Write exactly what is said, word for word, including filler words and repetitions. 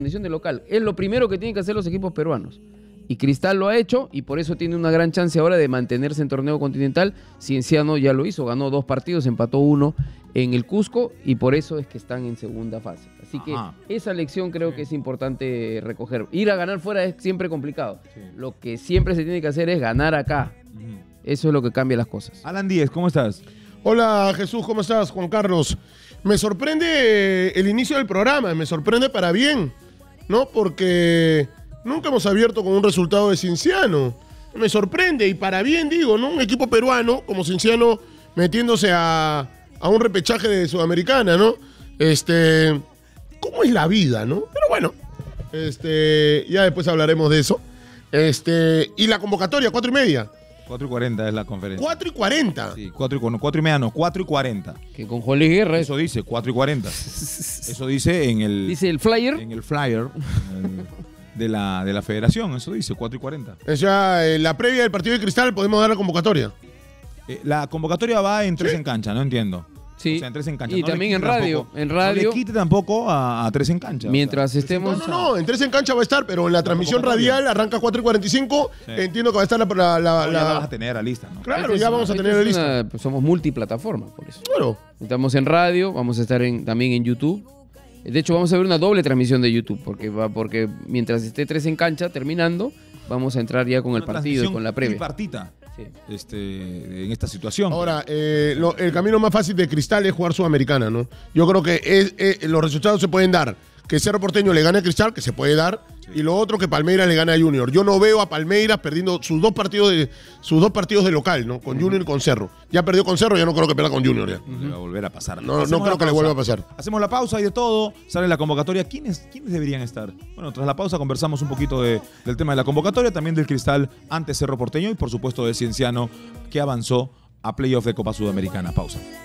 condición de local. Es lo primero que tienen que hacer los equipos peruanos. Y Cristal lo ha hecho y por eso tiene una gran chance ahora de mantenerse en torneo continental. Cienciano ya lo hizo, ganó dos partidos, empató uno en el Cusco y por eso es que están en segunda fase. Así que Ajá. esa lección creo sí. que es importante recoger. Ir a ganar fuera es siempre complicado. Sí. Lo que siempre se tiene que hacer es ganar acá. Uh-huh. Eso es lo que cambia las cosas. Alan Díez, ¿cómo estás? Hola Jesús, ¿cómo estás? Juan Carlos. Me sorprende el inicio del programa, me sorprende para bien, ¿no? Porque nunca hemos abierto con un resultado de Cienciano. Me sorprende y para bien digo, ¿no? Un equipo peruano como Cienciano metiéndose a, a un repechaje de Sudamericana, ¿no? Este, ¿cómo es la vida, no? Pero bueno, este, ya después hablaremos de eso. Este, y la convocatoria, cuatro y media. cuatro y cuarenta es la conferencia. cuatro y cuarenta. Sí, cuatro y, no, cuatro y media no, cuatro y cuarenta. Que con Juan Luis Guerra. Eso dice, cuatro y cuarenta. Eso dice en el... Dice el flyer. En el flyer de la, de la federación, eso dice, cuatro y cuarenta. O sea, en la previa del partido de Cristal podemos dar la convocatoria. Eh, la convocatoria va en tres ¿Sí? en cancha, no entiendo. Sí. O sea, en tres en cancha. Y no también en radio. Tampoco, en radio. No le quite tampoco a, a tres en cancha. Mientras o sea, estemos... No, no, no, en tres en cancha va a estar, pero en la transmisión radial arranca cuatro y cuarenta y cinco. Sí. Entiendo que va a estar la... la, la, no, la... Ya la vas a tener a lista, ¿no? Claro, ya vamos a tener la lista. Una, pues somos multiplataforma, por eso. Claro. Estamos en radio, vamos a estar en, también en YouTube. De hecho, vamos a ver una doble transmisión de YouTube, porque, va, porque mientras esté tres en cancha terminando, vamos a entrar ya con el una partido, con la previa. Tripartita. Sí. Este, en esta situación. Ahora, eh, lo, el camino más fácil de Cristal es jugar Sudamericana, ¿no? Yo creo que es, es, los resultados se pueden dar. Que Cerro Porteño le gane a Cristal, que se puede dar, sí. y lo otro que Palmeiras le gane a Junior. Yo no veo a Palmeiras perdiendo sus dos partidos de, sus dos partidos de local, ¿no? Con uh-huh. Junior y con Cerro. Ya perdió con Cerro, ya no creo que pierda con Junior. Ya. Uh-huh. Le va a volver a pasar. No, no creo que le vuelva a pasar. Hacemos la pausa y de todo, sale la convocatoria. ¿Quiénes, ¿Quiénes deberían estar? Bueno, tras la pausa conversamos un poquito de, del tema de la convocatoria, también del Cristal ante Cerro Porteño y por supuesto de Cienciano, que avanzó a playoff de Copa Sudamericana. Pausa.